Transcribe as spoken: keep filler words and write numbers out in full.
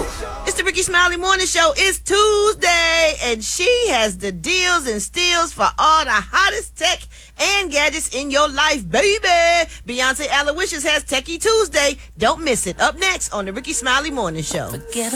It's the Ricky Smiley Morning Show. It's Tuesday, and she has the deals and steals for all the hottest tech and gadgets in your life, baby. Beyonce Aloysius has Techie Tuesday. Don't miss it. Up next on the Ricky Smiley Morning Show. Forget